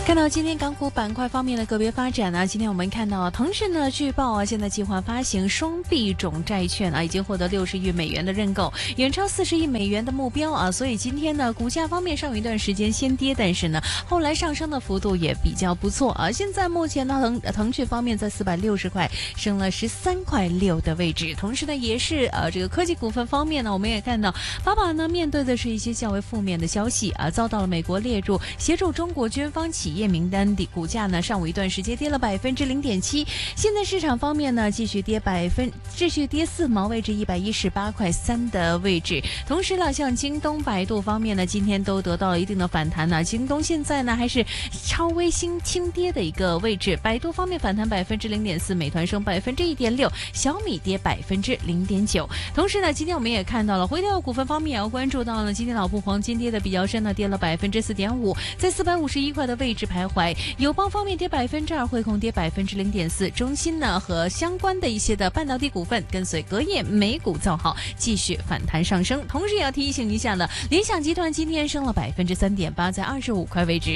看到今天港股板块方面的个别发展呢，今天我们看到腾讯呢据报啊，现在计划发行双币种债券啊，已经获得60亿美元的认购，远超40亿美元的目标啊，所以今天呢股价方面上一段时间先跌，但是呢后来上升的幅度也比较不错啊。现在目前呢腾讯方面在460块升了13.6块的位置，同时呢也是这个科技股份方面呢，我们也看到爸爸呢面对的是一些较为负面的消息啊，遭到了美国列入协助中国军方企业名单的股价呢，上午一段时间跌了0.7%，现在市场方面呢，继续跌4毛，位置118.3块的位置。同时呢，像京东、百度方面呢，今天都得到了一定的反弹呢。京东现在呢还是超微轻跌的一个位置，百度方面反弹0.4%，美团升1.6%，小米跌0.9%。同时呢，今天我们也看到了回调股份方面也要关注到呢，今天老布黄金跌的比较深呢，跌了4.5%，在451块的位置徘徊。友邦方面跌2%，汇控跌0.4%，中芯呢和相关的一些的半导体股份跟随隔夜美股造好，继续反弹上升。同时也要提醒一下呢，联想集团今天升了3.8%，在25块位置。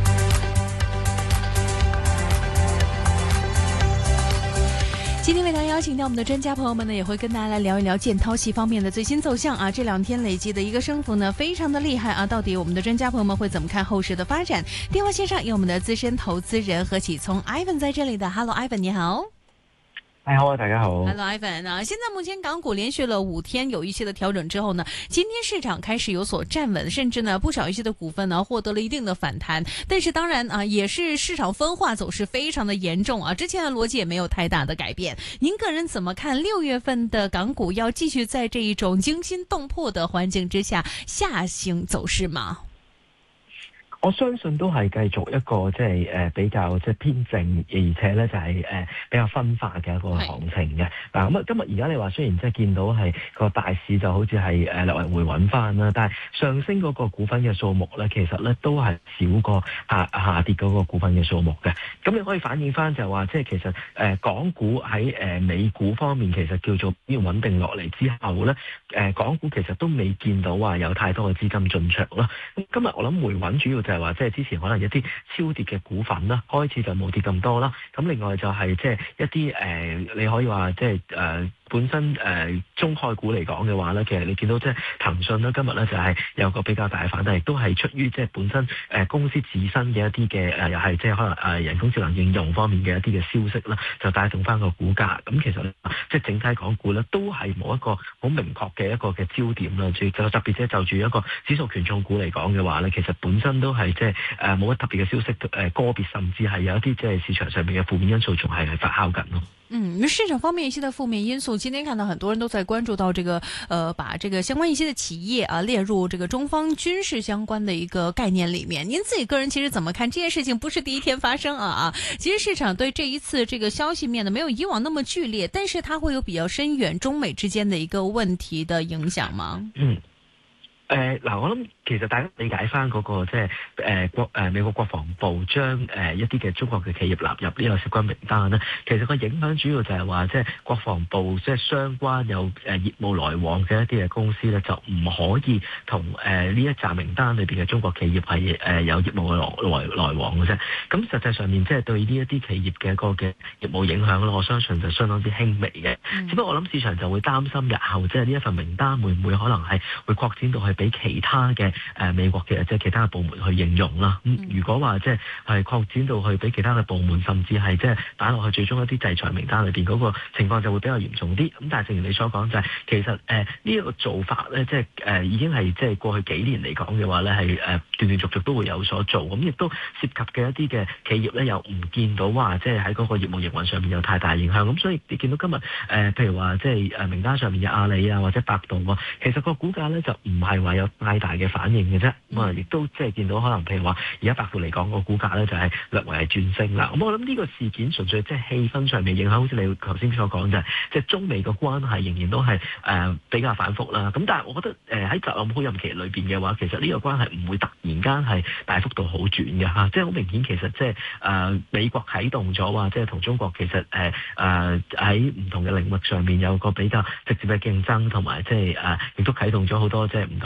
今天为大家邀请到我们的专家朋友们呢，也会跟大家来聊一聊建滔系方面的最新走向啊。这2天累积的一个升幅呢，非常的厉害啊。到底我们的专家朋友们会怎么看后市的发展？电话线上有我们的资深投资人何启聪 Ivan 在这里的 ，Hello Ivan 你好。 嗨，好啊，大家好。 Hello Ivan 啊，现在目前港股连续了5天有一些的调整之后呢，今天市场开始有所站稳，甚至呢不少一些的股份呢获得了一定的反弹。但是当然啊，也是市场分化走势非常的严重啊，之前的逻辑也没有太大的改变。您个人怎么看6月份的港股要继续在这一种惊心动魄的环境之下下行走势吗？ 我相信都係繼續一個即係比較即係偏靜，而且咧就係比較分化嘅一個行情嘅。嗱咁啊，今日而家你話雖然即係見到係個大市就好似係略為回穩翻啦，但係上升嗰個股份嘅數目咧，其實咧都係少過下跌嗰個股份嘅數目嘅。咁你可以反映翻就係話，即係其實港股喺美股方面其實叫做要穩定落嚟之後咧，港股其實都未見到話有太多嘅資金進場啦。咁今日我諗回穩主要就係話，即係之前可能一啲超跌嘅股份啦，開始就冇跌咁多啦。咁另外就係即係一啲你可以話即係本身中概股嚟講嘅話咧，其實你見到即係騰訊咧，今日咧就係有個比較大嘅反彈，亦都係出於即係本身公司自身嘅一啲嘅又係即係可能人工智能應用方面嘅一啲嘅消息啦，就帶動翻個股價。咁其實即係整體港股咧，都係冇一個好明確嘅一個嘅焦點啦。就特別即係就住一個指數權重股嚟講嘅話咧，其實本身都係即係冇乜特別嘅消息，個別甚至係有一啲即係市場上面嘅負面因素仲係發酵緊咯。 市場方面一些的負面因素，今天看到很多人都在關注到這個把這個相關一些的企業啊列入這個中方軍事相關的一個概念裡面。您自己個人其實怎麼看這件事情？不是第一天發生啊！其實市場對這一次這個消息面呢，沒有以往那麼劇烈，但是它會有比較深遠中美之間的一個問題的影響嗎？ 嗱，我諗其實大家理解翻嗰個即係美國國防部將一啲嘅中國嘅企業納入呢個涉軍名單咧，其實個影響主要就係話，即係國防部即係相關有業務來往嘅一啲嘅公司咧，就唔可以同呢一紮名單裏邊嘅中國企業係有業務來往嘅啫。咁實際上面即係對呢一啲企業嘅一個嘅業務影響咧，我相信就相當之輕微嘅。只不過我諗市場就會擔心日後即係呢一份名單會唔會可能係會擴展到去俾其他嘅美國嘅即係其他嘅部門去應用啦。如果話即係擴展到去俾其他嘅部門，甚至係即係打落去最終一啲制裁名單裏邊嗰個情況就會比較嚴重啲。咁但係正如你所講就係其實呢一個做法咧，即係已經係即係過去幾年嚟講嘅話咧，係斷斷續續都會有所做。咁亦都涉及嘅一啲嘅企業咧，又唔見到話即係喺嗰個業務營運上面有太大影響。咁所以你見到今日譬如話即係名單上面嘅阿里啊或者百度啊，其實個股價咧就唔係話有太大嘅反應嘅啫。咁啊，亦都即係見到可能譬如話而家百度嚟講個股價咧就係略為係轉升啦。咁我諗呢個事件純粹即係氣氛上面影響，好似你頭先所講就係即係中美嘅關係仍然都係比較反覆啦。咁但係我覺得喺特朗普任期裏邊嘅話，其實呢個關係唔會突然間係大幅度好轉嘅嚇。即係好明顯，其實即係美國啟動咗話，即係同中國其實喺唔同嘅領域上面有個比較直接嘅競爭，同埋即係亦都啟動咗好多即係唔同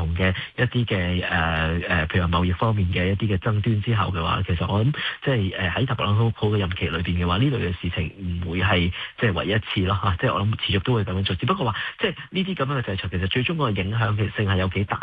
同嘅一啲嘅譬如話貿易方面嘅一啲嘅爭端之後嘅話，其實我諗即係喺特朗普嘅任期裏邊嘅話，呢類嘅事情唔會係即係唯一一次咯嚇，即係我諗持續都會咁樣做。只不過話即係呢啲咁樣嘅制裁，其實最終個影響性係有幾大